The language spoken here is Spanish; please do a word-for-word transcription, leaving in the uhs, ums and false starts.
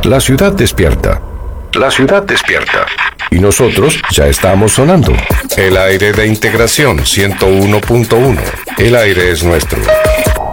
La ciudad despierta. La ciudad despierta. Y nosotros ya estamos sonando. El aire de integración ciento uno punto uno. El aire es nuestro.